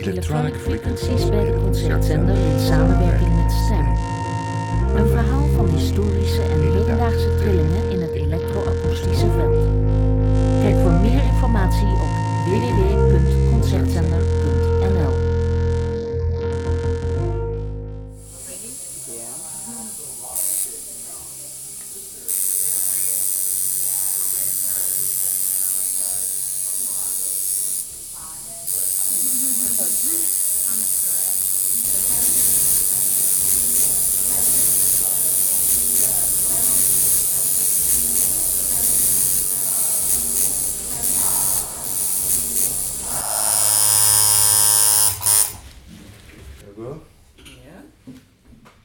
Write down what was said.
Electronic Frequencies bij de Concertzender in samenwerking met STEM. Een verhaal van historische en hedendaagse trillingen in het elektroakoestische veld. Kijk voor meer informatie op www.concertzender.nl.